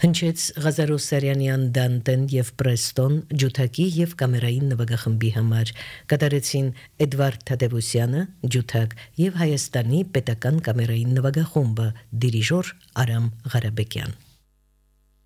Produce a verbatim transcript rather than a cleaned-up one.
Հնչեց Ղազարո Սարյանյան Դանտեն եւ Պրեստոն ջութակի եւ կամերային նվագախմբի համար կատարեցին Էդվարդ Թադևոսյանը ջութակ եւ Հայաստանի պետական կամերային նվագախումբը դիրիժոր Արամ Ղարաբեկյան